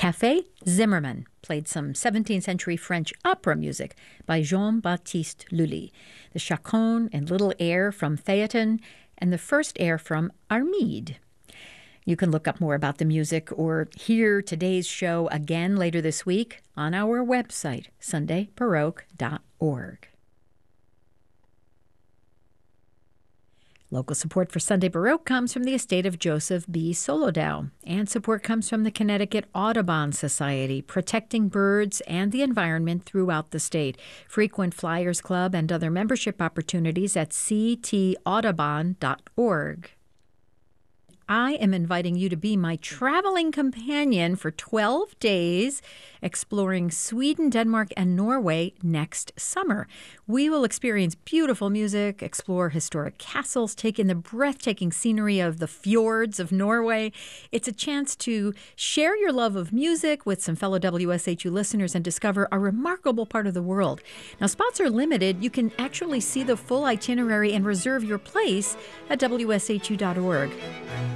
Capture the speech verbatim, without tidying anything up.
Café Zimmermann played some seventeenth century French opera music by Jean-Baptiste Lully, the chaconne and little air from Phaeton, and the first air from Armide. You can look up more about the music or hear today's show again later this week on our website, sunday baroque dot org. Local support for Sunday Baroque comes from the estate of Joseph B. Solodow, and support comes from the Connecticut Audubon Society, protecting birds and the environment throughout the state. Frequent Flyers Club and other membership opportunities at c t audubon dot org. I am inviting you to be my traveling companion for twelve days, exploring Sweden, Denmark, and Norway next summer. We will experience beautiful music, explore historic castles, take in the breathtaking scenery of the fjords of Norway. It's a chance to share your love of music with some fellow W S H U listeners and discover a remarkable part of the world. Now, spots are limited. You can actually see the full itinerary and reserve your place at w s h u dot org.